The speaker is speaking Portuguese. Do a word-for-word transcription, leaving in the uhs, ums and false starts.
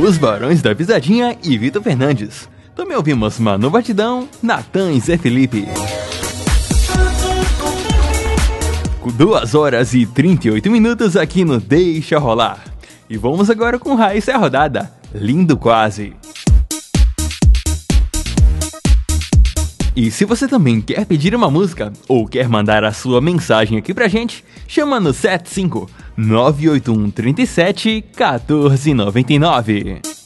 Os Barões da Pisadinha e Vitor Fernandes. Também ouvimos Manu Batidão, Natan e Zé Felipe. duas horas e trinta e oito minutos aqui no Deixa Rolar. E vamos agora com Raíssa Rodada, Lindo Quase. E se você também quer pedir uma música ou quer mandar a sua mensagem aqui pra gente, chama no sete cinco nove oito um três sete um quatro nove nove.